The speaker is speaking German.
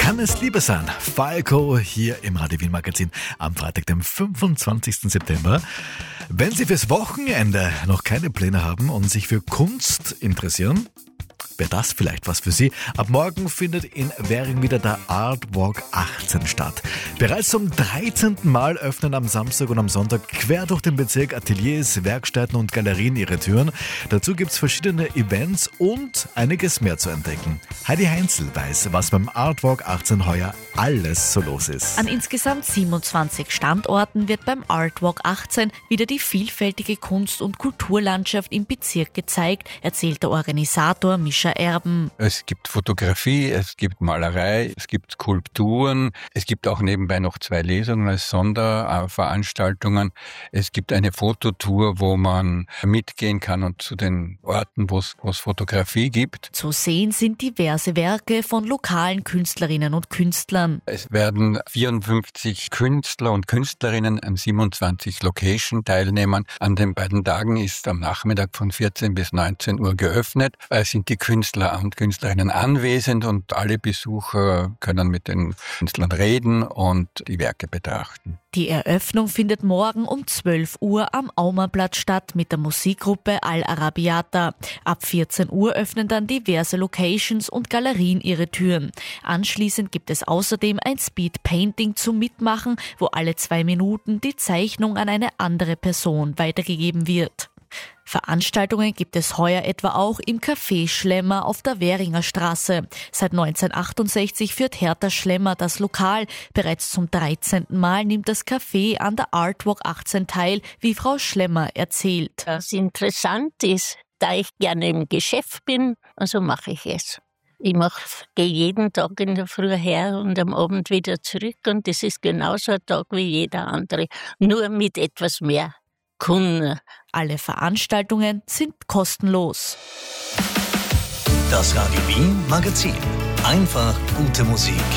Kann es Liebe sein? Falco hier im Radio Wien Magazin am Freitag, dem 25. September. Wenn Sie fürs Wochenende noch keine Pläne haben und sich für Kunst interessieren, wäre das vielleicht was für Sie. Ab morgen findet in Währing wieder der Art Walk 18 statt. Bereits zum 13. Mal öffnen am Samstag und am Sonntag quer durch den Bezirk Ateliers, Werkstätten und Galerien ihre Türen. Dazu gibt es verschiedene Events und einiges mehr zu entdecken. Heidi Heinzel weiß, was beim Art Walk 18 heuer alles so los ist. An insgesamt 27 Standorten wird beim Art Walk 18 wieder die vielfältige Kunst- und Kulturlandschaft im Bezirk gezeigt, erzählt der Organisator Mischa Erben. Es gibt Fotografie, es gibt Malerei, es gibt Skulpturen, es gibt auch nebenbei noch 2 Lesungen als Sonderveranstaltungen. Es gibt eine Fototour, wo man mitgehen kann und zu den Orten, wo es Fotografie gibt. Zu sehen sind diverse Werke von lokalen Künstlerinnen und Künstlern. Es werden 54 Künstler und Künstlerinnen an 27 Location teilnehmen. An den beiden Tagen ist am Nachmittag von 14 bis 19 Uhr geöffnet. Es sind die Künstler und Künstlerinnen anwesend und alle Besucher können mit den Künstlern reden und die Werke betrachten. Die Eröffnung findet morgen um 12 Uhr am Aumerplatz statt mit der Musikgruppe Al Arabiata. Ab 14 Uhr öffnen dann diverse Locations und Galerien ihre Türen. Anschließend gibt es außerdem ein Speed Painting zum Mitmachen, wo alle 2 Minuten die Zeichnung an eine andere Person weitergegeben wird. Veranstaltungen gibt es heuer etwa auch im Café Schlemmer auf der Währinger Straße. Seit 1968 führt Hertha Schlemmer das Lokal. Bereits zum 13. Mal nimmt das Café an der Art Walk 18 teil, wie Frau Schlemmer erzählt. Was interessant ist, da ich gerne im Geschäft bin, also mache ich es. Ich gehe jeden Tag in der Früh her und am Abend wieder zurück und das ist genauso ein Tag wie jeder andere, nur mit etwas mehr Kunden. Alle Veranstaltungen sind kostenlos. Das Radio Wien Magazin. Einfach gute Musik.